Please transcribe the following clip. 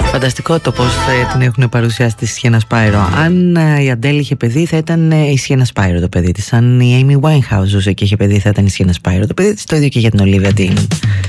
Φανταστικό το πώς την έχουν παρουσιάσει τη Sienna Spyro. Αν η Αντέλ είχε παιδί, θα ήταν η Sienna Spyro το παιδί της. Αν η Amy Winehouse ζούσε και είχε παιδί, θα ήταν η Sienna Spyro το παιδί της. Το ίδιο και για την Olivia Dean.